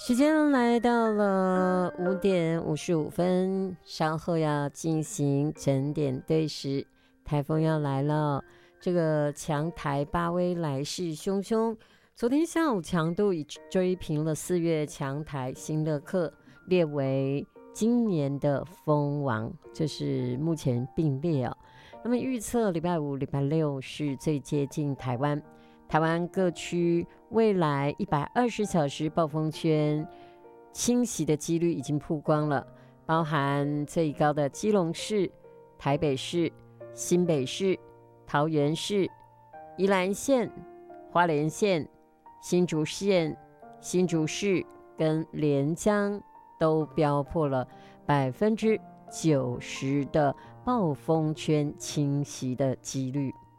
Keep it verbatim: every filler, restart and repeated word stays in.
时间来到了五点五十五分，稍后要进行整点对时，台风要来了。这个强台巴威来势汹汹，昨天下午强度已追平了四月强台新乐克，列为今年的风王，这是目前并列哦。那么预测礼拜五、礼拜六是最接近台湾。台湾各区未来一百二十小时暴风圈侵袭的几率已经曝光了，包含最高的基隆市、台北市、新北市、桃园市、宜兰县、花莲县、新竹县、新竹市跟连江都飙破了百分之九十的暴风圈侵袭的几率。